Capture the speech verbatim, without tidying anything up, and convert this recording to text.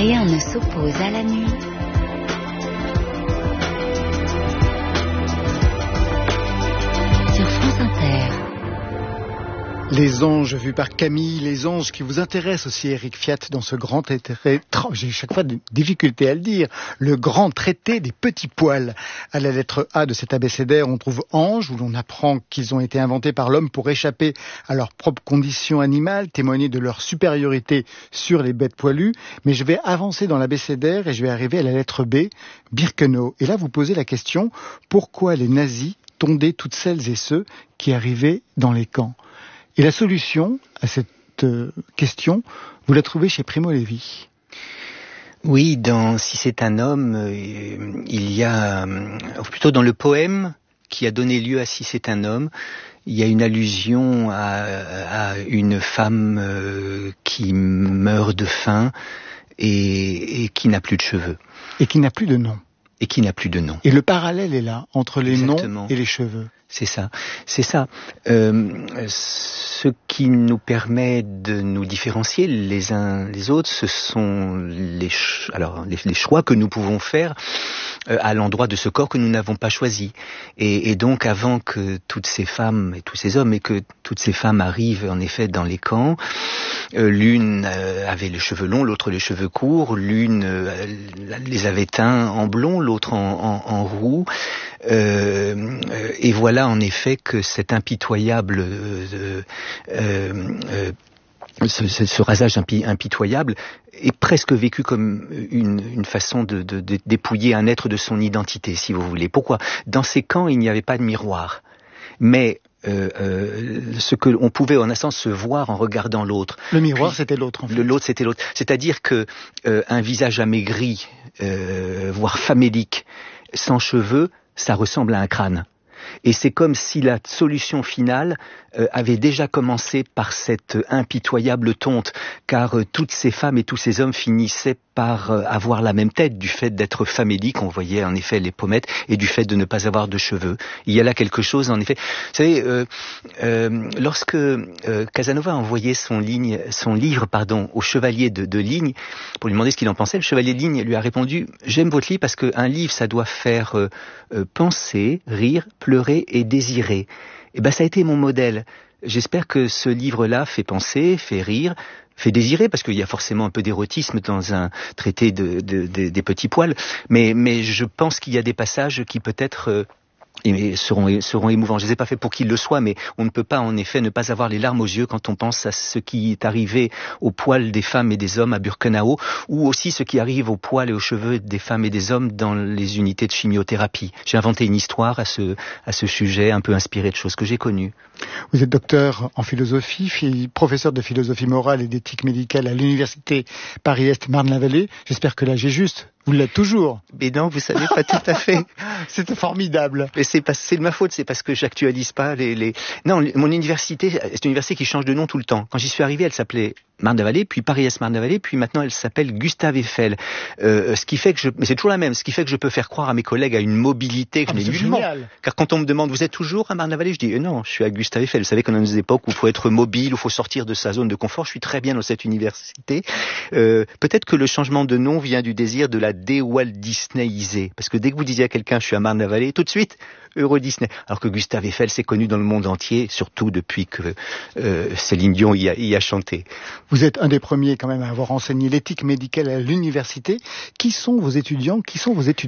Rien ne s'oppose à la nuit. Sur France Inter. Les anges vus par Camille, les anges qui vous intéressent aussi, Éric Fiat, dans ce grand traité, j'ai chaque fois des difficultés à le dire, le grand traité des petits poils. À la lettre A de cet abécédaire, on trouve anges, où l'on apprend qu'ils ont été inventés par l'homme pour échapper à leurs propres conditions animales, témoigner de leur supériorité sur les bêtes poilues. Mais je vais avancer dans l'abécédaire et je vais arriver à la lettre B, Birkenau. Et là, vous posez la question, pourquoi les nazis tondaient toutes celles et ceux qui arrivaient dans les camps ? Et la solution à cette euh, question, vous la trouvez chez Primo Levi. Oui, dans Si c'est un homme, euh, il y a, euh, plutôt dans le poème qui a donné lieu à Si c'est un homme, il y a une allusion à, à une femme euh, qui meurt de faim et, et qui n'a plus de cheveux. Et qui n'a plus de nom. Et qui n'a plus de nom. Et le parallèle est là, entre les Exactement. noms et les cheveux. C'est ça, c'est ça. Euh, ce qui nous permet de nous différencier les uns les autres, ce sont les, ch- alors, les, les choix que nous pouvons faire euh, à l'endroit de ce corps que nous n'avons pas choisi. Et, et donc, avant que toutes ces femmes et tous ces hommes, et que toutes ces femmes arrivent en effet dans les camps, euh, l'une euh, avait les cheveux longs, l'autre les cheveux courts, l'une euh, les avait teints en blond, l'autre en, en, en roux. Euh, et voilà en effet que cet impitoyable, euh, euh, euh, ce, ce rasage impi, impitoyable est presque vécu comme une, une façon de, de, de dépouiller un être de son identité, si vous voulez. Pourquoi ? Dans ces camps, il n'y avait pas de miroir, mais Euh, euh, ce que on pouvait en un sens se voir en regardant l'autre. Le miroir, Puis, c'était l'autre. En fait. Le, l'autre, c'était l'autre. C'est-à-dire que euh, un visage amaigri, euh, voire famélique, sans cheveux, ça ressemble à un crâne. Et c'est comme si la solution finale euh, avait déjà commencé par cette impitoyable tonte, car euh, toutes ces femmes et tous ces hommes finissaient par euh, avoir la même tête du fait d'être faméliques, on voyait en effet les pommettes, et du fait de ne pas avoir de cheveux. Il y a là quelque chose en effet. Vous savez, euh, euh, lorsque euh, Casanova a envoyé son, ligne, son livre pardon, au chevalier de, de Ligne, pour lui demander ce qu'il en pensait, le chevalier de Ligne lui a répondu « J'aime votre livre parce qu'un livre, ça doit faire euh, euh, penser, rire, pleurer et désirer. » Et ben, ça a été mon modèle. J'espère que ce livre-là fait penser, fait rire, fait désirer, parce qu'il y a forcément un peu d'érotisme dans un traité de, de, de, des petits poils, mais, mais je pense qu'il y a des passages qui peut-être euh, et seront, seront émouvants. Je ne les ai pas fait pour qu'ils le soient, mais on ne peut pas en effet ne pas avoir les larmes aux yeux quand on pense à ce qui est arrivé aux poils des femmes et des hommes à Birkenau, ou aussi ce qui arrive aux poils et aux cheveux des femmes et des hommes dans les unités de chimiothérapie. J'ai inventé une histoire à ce, à ce sujet, un peu inspirée de choses que j'ai connues. Vous êtes docteur en philosophie, professeur de philosophie morale et d'éthique médicale à l'université Paris-Est Marne-la-Vallée. J'espère que là j'ai juste. Vous l'êtes toujours. Mais non, vous savez pas tout à fait. C'était formidable. Mais c'est pas, c'est de ma faute, c'est parce que j'actualise pas les, les... Non, mon université, c'est une université qui change de nom tout le temps. Quand j'y suis arrivé, elle s'appelait Marne-la-Vallée, puis Paris-Est Marne-la-Vallée, puis maintenant elle s'appelle Gustave Eiffel. Euh, ce qui fait que je, mais c'est toujours la même, ce qui fait que je peux faire croire à mes collègues à une mobilité que ah, je n'ai nullement. Car quand on me demande, vous êtes toujours à Marne-la-Vallée, je dis, euh, non, je suis à Gustave Eiffel. Vous savez qu'on a des époques où il faut être mobile, où il faut sortir de sa zone de confort. Je suis très bien dans cette université. Euh, peut-être que le changement de nom vient du désir de la dé-Walt Disneyisé. Parce que dès que vous disiez à quelqu'un, je suis à Marne-la-Vallée, tout de suite, Euro Disney. Alors que Gustave Eiffel, c'est connu dans le monde entier, surtout depuis que euh, Céline Dion y a, y a chanté. Vous êtes un des premiers quand même à avoir enseigné l'éthique médicale à l'université. Qui sont vos étudiants ? Qui sont vos étudiantes ?